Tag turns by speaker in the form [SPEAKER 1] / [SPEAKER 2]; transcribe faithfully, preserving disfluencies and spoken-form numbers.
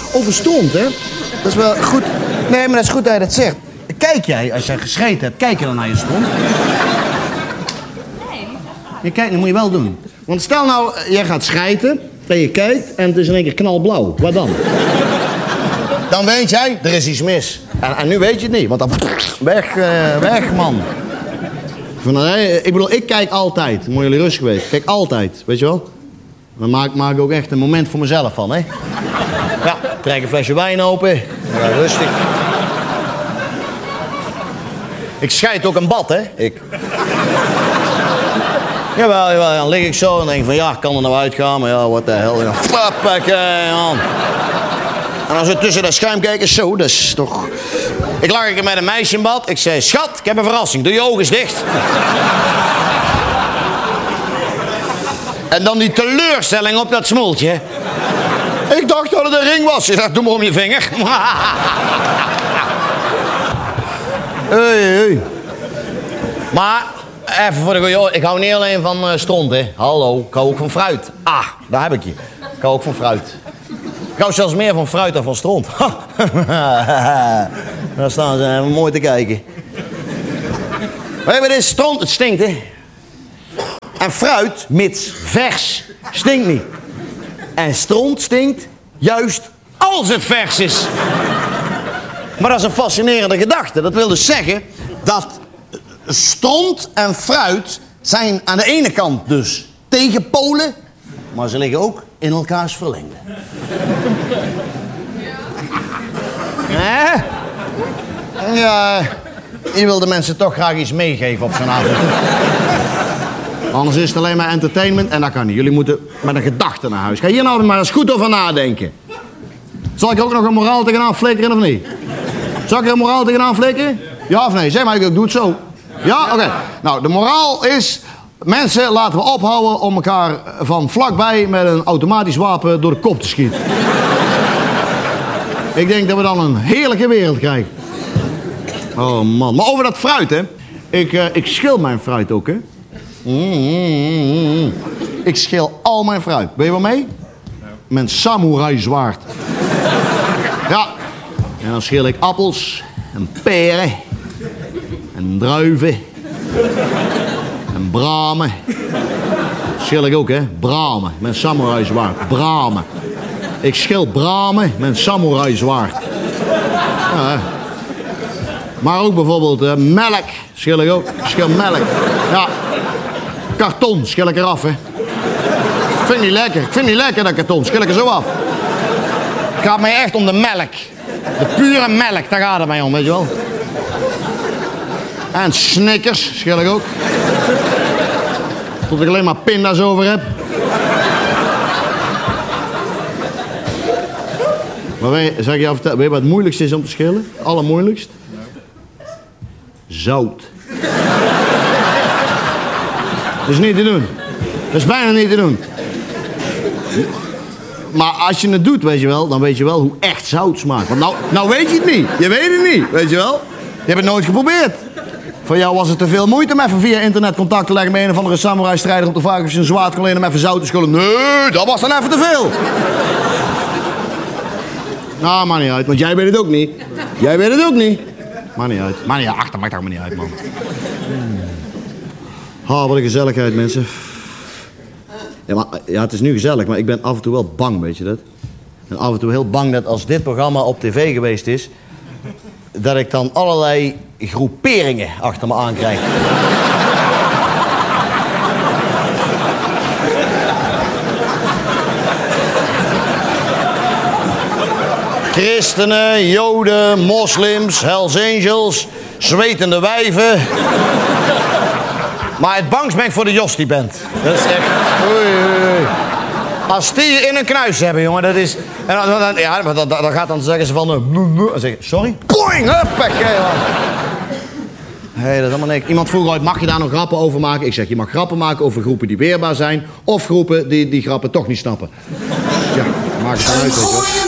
[SPEAKER 1] over stront, hè. Dat is wel goed. Nee, maar dat is goed dat je dat zegt. Kijk jij, als jij geschreven hebt, kijk je dan naar je stront?
[SPEAKER 2] Nee, niet echt.
[SPEAKER 1] Je kijkt, dat moet je wel doen. Want stel nou, jij gaat schijten, en je kijkt en het is in één keer knalblauw. Wat dan? Dan weet jij, er is iets mis. En, en nu weet je het niet, want dan weg, uh, weg man. Van, nee, ik bedoel, ik kijk altijd. Moet jullie rustig weten. Ik kijk altijd, weet je wel? Dan maak, maak ik ook echt een moment voor mezelf van, hè? Ja, trek een flesje wijn open. Ja, rustig. Ik scheid ook een bad, hè? Ik. Jawel, jawel, dan lig ik zo en denk van ja, kan er nou uitgaan, maar ja, wat de hel. En dan flappakee, man. En als we tussen dat schuim kijken, zo, dat is toch... Ik lag ik met een meisje in bad, ik zei, schat, ik heb een verrassing, doe je ogen eens dicht. En dan die teleurstelling op dat smoeltje. Ik dacht dat het een ring was. Je zegt, doe maar om je vinger. Hey, hey. Maar, even voor de goeie, ik hou niet alleen van uh, stront, hè. Hallo, ik hou ook van fruit. Ah, daar heb ik je. Ik hou ook van fruit. Ik hou zelfs meer van fruit dan van stront. Daar staan ze mooi te kijken. Weet je wat is stront? Het stinkt, hè. En fruit, mits vers, stinkt niet. En stront stinkt juist als het vers is. Maar dat is een fascinerende gedachte. Dat wil dus zeggen dat stront en fruit zijn aan de ene kant dus tegenpolen, maar ze liggen ook in elkaars verlengde. Ja. Ja, je wil de mensen toch graag iets meegeven op zo'n avond. Anders is het alleen maar entertainment en dat kan niet. Jullie moeten met een gedachte naar huis. Ga hier nou maar eens goed over nadenken. Zal ik ook nog een moraal tegenaan flikkeren of niet? Zal ik er een moraal tegenaan flikkeren? Ja of nee? Zeg maar, ik doe het zo. Ja? Oké. Okay. Nou, de moraal is... Mensen, laten we ophouden om elkaar van vlakbij met een automatisch wapen door de kop te schieten. Ik denk dat we dan een heerlijke wereld krijgen. Oh man. Maar over dat fruit, hè. Ik, uh, ik schil mijn fruit ook, hè. Mm, mm, mm. Ik schil al mijn fruit. Ben je wel mee? Met een samurai zwaard. Ja. En dan schil ik appels en peren en druiven en bramen. Schil ik ook, hè? Bramen met een samurai zwaard. Bramen. Ik schil bramen met een samurai zwaard. Ja, maar ook bijvoorbeeld uh, melk schil ik ook. Ik schil melk. Ja. Karton schil ik eraf, hè. Ik vind het niet lekker. Ik vind het niet lekker, dat karton. Schil ik er zo af. Het gaat mij echt om de melk. De pure melk, daar gaat het mij om, weet je wel. En Snickers schil ik ook. Tot ik alleen maar pinda's over heb. Maar weet, zeg ik je vertellen, weet je wat het moeilijkste is om te schillen? Het allermoeilijkst? Zout. Dat is niet te doen. Dat is bijna niet te doen. Maar als je het doet, weet je wel, dan weet je wel hoe echt zout smaakt. Want nou, nou weet je het niet. Je weet het niet, weet je wel. Je hebt het nooit geprobeerd. Voor jou was het te veel moeite om even via internet contact te leggen met een of andere samurai-strijder om te vragen of je een zwaard kon lenen om even zout te schullen. Nee, dat was dan even te veel. Nou, maakt niet uit, want jij weet het ook niet. Jij weet het ook niet. Maakt niet uit. Maakt niet uit. Ach, dat maakt toch maar niet uit, man. Oh, wat een gezelligheid, mensen. Ja, maar, ja, het is nu gezellig, maar ik ben af en toe wel bang, weet je dat? En af en toe heel bang dat als dit programma op tv geweest is, dat ik dan allerlei groeperingen achter me aankrijg. Christenen, Joden, moslims, Hells Angels, zwetende wijven. Maar het bangst ben ik voor de Jostie-band. Dat is echt... Oei, oei. Als die in een knuis hebben, jongen, dat is... En dan, dan, ja, dan, dan gaat dan zeggen ze van... Uh, dan zeg je, sorry? Poing! Huppakee, man. Hé, hey, dat is allemaal niks. Iemand vroeg ooit, mag je daar nog grappen over maken? Ik zeg, je mag grappen maken over groepen die weerbaar zijn... of groepen die die grappen toch niet snappen. Ja, maak het dan uit, weet je wel.